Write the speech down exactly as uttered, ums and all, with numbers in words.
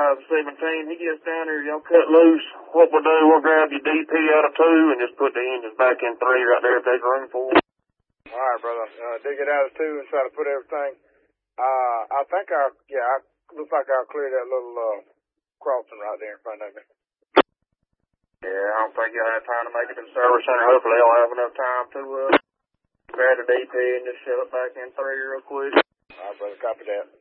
five seventeen, he gets down there, y'all cut loose. What we'll do, we'll grab your D P out of two and just put the engines back in three right there if there's room for it. All right, brother. Uh, dig it out of two and try to put everything. Uh, I think I'll, yeah, I, looks like I'll clear that little uh, crossing right there in front of me. Yeah, I don't think you'll have time to make it to the service center. Hopefully you'll have enough time to uh, grab the D P and just shove it back in three real quick. All right, brother. Copy that.